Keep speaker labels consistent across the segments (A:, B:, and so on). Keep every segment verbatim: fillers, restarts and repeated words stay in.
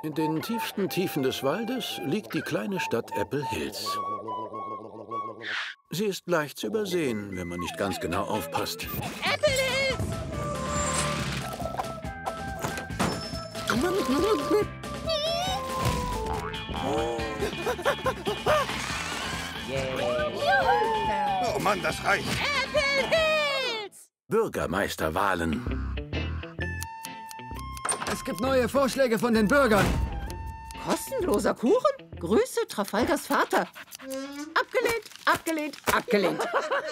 A: In den tiefsten Tiefen des Waldes liegt die kleine Stadt Apple Hills. Sie ist leicht zu übersehen, wenn man nicht ganz genau aufpasst.
B: Apple Hills!
C: Oh Mann, das reicht.
B: Apple Hills!
A: Bürgermeisterwahlen.
D: Es gibt neue Vorschläge von den Bürgern.
E: Kostenloser Kuchen? Grüße, Trafalgars Vater. Abgelehnt, abgelehnt, abgelehnt.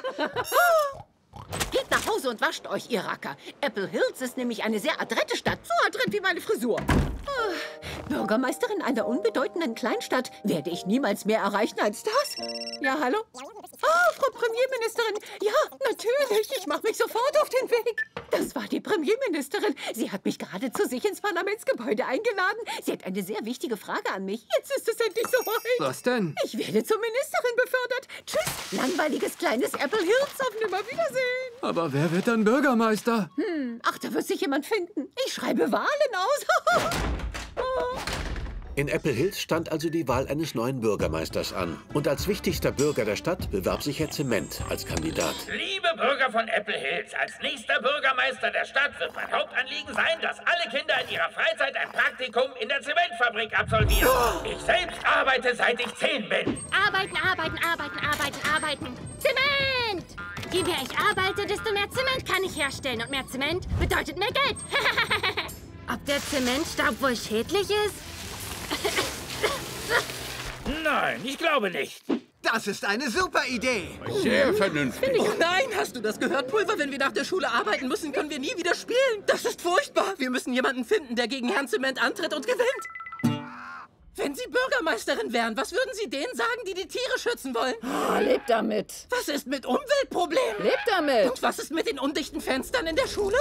E: Geht nach Hause und wascht euch, ihr Racker. Apple Hills ist nämlich eine sehr adrette Stadt. So adrett wie meine Frisur. Oh, Bürgermeisterin einer unbedeutenden Kleinstadt werde ich niemals mehr erreichen als das. Ja, hallo? Oh, Frau Premierministerin. Ja, natürlich. Ich mache mich sofort auf den Weg. Das war die Premierministerin. Sie hat mich gerade zu sich ins Parlamentsgebäude eingeladen. Sie hat eine sehr wichtige Frage an mich. Jetzt ist es endlich soweit.
D: Was denn?
E: Ich werde zur Ministerin befördert. Tschüss, langweiliges kleines Apple Hills. Auf Nimmerwiedersehen.
D: Aber wer wird dann Bürgermeister?
E: Hm, ach, da wird sich jemand finden. Ich schreibe Wahlen aus. Oh.
A: In Apple Hills stand also die Wahl eines neuen Bürgermeisters an. Und als wichtigster Bürger der Stadt bewarb sich Herr Zement als Kandidat.
F: Liebe Bürger von Apple Hills, als nächster Bürgermeister der Stadt wird mein Hauptanliegen sein, dass alle Kinder in ihrer Freizeit ein Praktikum in der Zementfabrik absolvieren. Ich selbst arbeite, seit ich zehn bin.
G: Arbeiten, arbeiten, arbeiten, arbeiten, arbeiten. Zement! Je mehr ich arbeite, desto mehr Zement kann ich herstellen. Und mehr Zement bedeutet mehr Geld. Ob der Zementstaub wohl schädlich ist?
F: Nein, ich glaube nicht.
C: Das ist eine super Idee.
H: Sehr vernünftig.
D: Oh nein, hast du das gehört, Pulver? Wenn wir nach der Schule arbeiten müssen, können wir nie wieder spielen. Das ist furchtbar. Wir müssen jemanden finden, der gegen Herrn Zement antritt und gewinnt. Wenn Sie Bürgermeisterin wären, was würden Sie denen sagen, die die Tiere schützen wollen?
E: Oh, lebt damit.
D: Was ist mit Umweltproblemen?
E: Lebt damit.
D: Und was ist mit den undichten Fenstern in der Schule?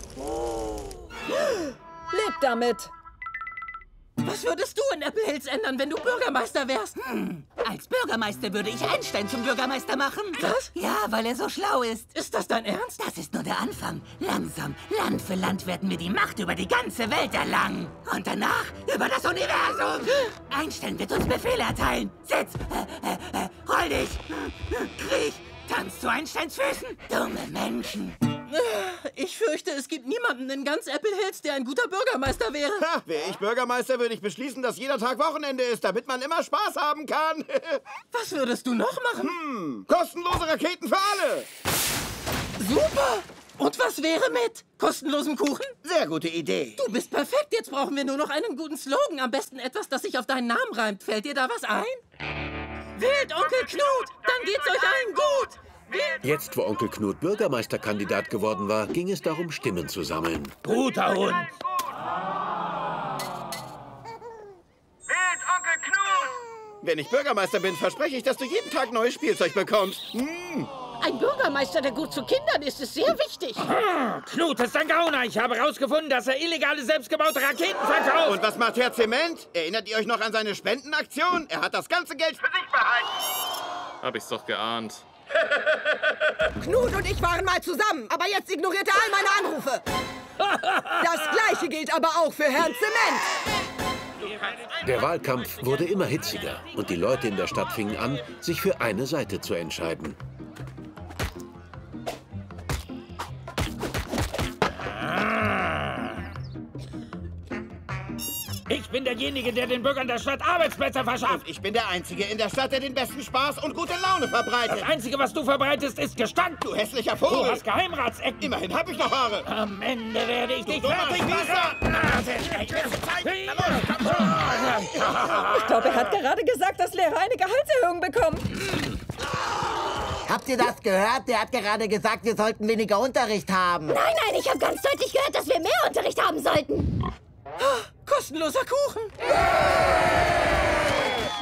E: Lebt damit.
D: Was würdest du in Apple Hills ändern, wenn du Bürgermeister wärst?
I: Hm. Als Bürgermeister würde ich Einstein zum Bürgermeister machen.
D: Was?
I: Ja, weil er so schlau ist.
D: Ist das dein Ernst?
I: Das ist nur der Anfang. Langsam, Land für Land werden wir die Macht über die ganze Welt erlangen. Und danach über das Universum. Einstein wird uns Befehle erteilen. Sitz, äh, äh, äh, roll dich, kriech, tanz zu Einsteins Füßen. Dumme Menschen.
D: Ich fürchte, es gibt niemanden in ganz Apple Hills, der ein guter Bürgermeister wäre.
H: Ha, wäre ich Bürgermeister, würde ich beschließen, dass jeder Tag Wochenende ist, damit man immer Spaß haben kann.
D: Was würdest du noch machen?
H: Hm, kostenlose Raketen für alle.
D: Super! Und was wäre mit kostenlosem Kuchen?
C: Sehr gute Idee.
D: Du bist perfekt. Jetzt brauchen wir nur noch einen guten Slogan. Am besten etwas, das sich auf deinen Namen reimt. Fällt dir da was ein? Wählt Onkel Knut, dann geht's euch allen gut.
A: Jetzt, wo Onkel Knut Bürgermeisterkandidat geworden war, ging es darum, Stimmen zu sammeln.
F: Guter Hund.
C: Wählt Onkel Knut!
H: Wenn ich Bürgermeister bin, verspreche ich, dass du jeden Tag neues Spielzeug bekommst. Hm.
E: Ein Bürgermeister, der gut zu Kindern ist, ist sehr wichtig.
F: Ah, Knut ist ein Gauner. Ich habe herausgefunden, dass er illegale, selbstgebaute Raketen verkauft.
H: Und was macht Herr Zement? Erinnert ihr euch noch an seine Spendenaktion? Er hat das ganze Geld für sich behalten.
J: Hab ich's doch geahnt.
K: Knut und ich waren mal zusammen, aber jetzt ignoriert er all meine Anrufe. Das Gleiche gilt aber auch für Herrn Zement.
A: Der Wahlkampf wurde immer hitziger und die Leute in der Stadt fingen an, sich für eine Seite zu entscheiden.
F: Ich bin derjenige, der den Bürgern der Stadt Arbeitsplätze verschafft.
H: Und ich bin der Einzige in der Stadt, der den besten Spaß und gute Laune verbreitet.
F: Das Einzige, was du verbreitest, ist Gestank.
H: Du hässlicher Vogel.
F: Du hast Geheimratsecken.
H: Immerhin hab ich noch Haare.
F: Am Ende werde ich dich
H: dummer
F: fertig machen.
E: Ich glaube, er hat gerade gesagt, dass Lehrer eine Gehaltserhöhung bekommen.
I: Habt ihr das gehört? Der hat gerade gesagt, wir sollten weniger Unterricht haben.
G: Nein, nein, ich habe ganz deutlich gehört, dass wir mehr Unterricht haben sollten.
D: Kostenloser Kuchen.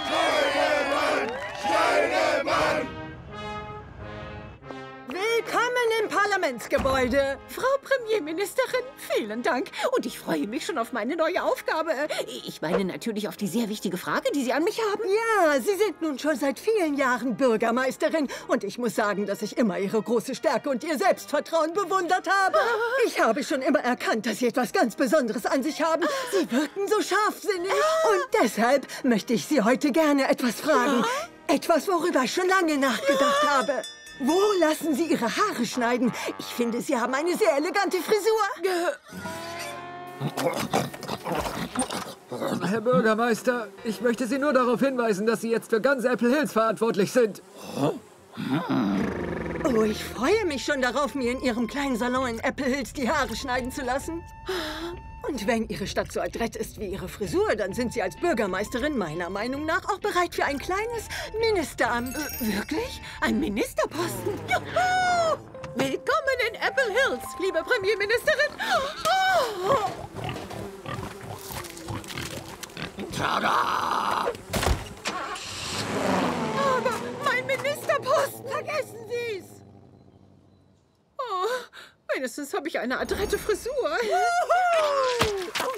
K: Willkommen im Parlamentsgebäude.
E: Frau Premierministerin, vielen Dank. Und ich freue mich schon auf meine neue Aufgabe. Ich meine natürlich auf die sehr wichtige Frage, die Sie an mich haben.
K: Ja, Sie sind nun schon seit vielen Jahren Bürgermeisterin. Und ich muss sagen, dass ich immer Ihre große Stärke und Ihr Selbstvertrauen bewundert habe. Ich habe schon immer erkannt, dass Sie etwas ganz Besonderes an sich haben. Sie wirken so scharfsinnig. Und deshalb möchte ich Sie heute gerne etwas fragen. Etwas, worüber ich schon lange nachgedacht habe. Wo lassen Sie Ihre Haare schneiden? Ich finde, Sie haben eine sehr elegante Frisur.
L: Herr Bürgermeister, ich möchte Sie nur darauf hinweisen, dass Sie jetzt für ganz Apple Hills verantwortlich sind.
K: Oh, ich freue mich schon darauf, mir in Ihrem kleinen Salon in Apple Hills die Haare schneiden zu lassen. Und wenn Ihre Stadt so adrett ist wie Ihre Frisur, dann sind Sie als Bürgermeisterin meiner Meinung nach auch bereit für ein kleines Ministeramt.
E: Äh, wirklich? Ein Ministerposten? Juhu! Willkommen in Apple Hills, liebe Premierministerin. Oh!
I: Tada!
E: Aber mein Ministerposten, vergessen Sie's! Oh, wenigstens habe ich eine adrette Frisur.